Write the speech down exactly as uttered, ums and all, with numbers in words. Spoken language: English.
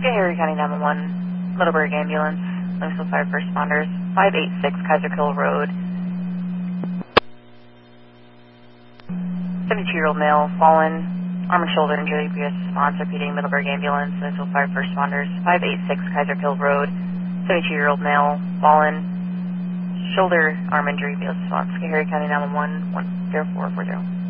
Schoharie County nine one one, Middleburg Ambulance, Louisville Fire First Responders, five eighty-six Kaiser Kill Road. seventy-two-year-old male, fallen, arm and shoulder injury, U S response, repeating Middleburg Ambulance, Louisville Fire First Responders, five eighty-six Kaiser Kill Road. seventy-two-year-old male, fallen, shoulder, arm injury, U S response, Schoharie County nine one one, one zero four four zero.